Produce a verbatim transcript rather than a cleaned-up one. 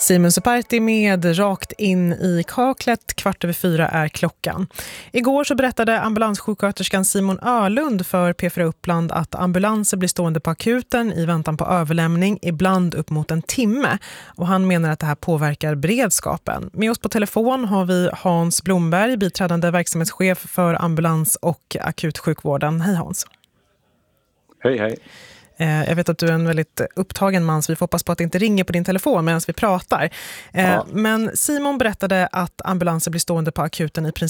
Simon Suparti med Rakt in i kaklet. Kvart över fyra är klockan. Igår så berättade ambulanssjuksköterskan Simon Ölund för P fyra Uppland att ambulanser blir stående på akuten i väntan på överlämning, ibland upp mot en timme. Och han menar att det här påverkar beredskapen. Med oss på telefon har vi Hans Blomberg, biträdande verksamhetschef för ambulans- och akutsjukvården. Hej Hans. Hej, hej. Jag vet att du är en väldigt upptagen man, så vi får hoppas på att det inte ringer på din telefon medan vi pratar. Ja. Men Simon berättade att ambulanser blir stående på akuten i princip